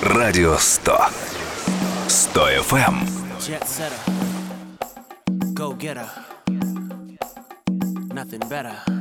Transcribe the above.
Радио 100. 100 FM. Jet setter, go getter, nothing better.